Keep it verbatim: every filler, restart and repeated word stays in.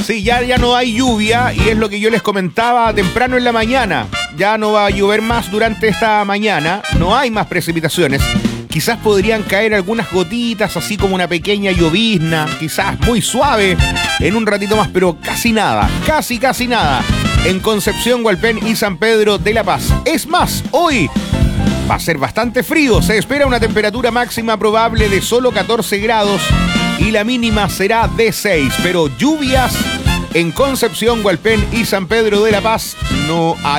Sí, ya, ya no hay lluvia y es lo que yo les comentaba temprano en la mañana. Ya no va a llover más durante esta mañana, no hay más precipitaciones. Quizás podrían caer algunas gotitas, así como una pequeña llovizna, quizás muy suave en un ratito más, pero casi nada, casi, casi nada. En Concepción, Hualpén y San Pedro de la Paz. Es más, hoy va a ser bastante frío. Se espera una temperatura máxima probable de solo catorce grados y la mínima será de seis. Pero lluvias en Concepción, Hualpén y San Pedro de la Paz no hay.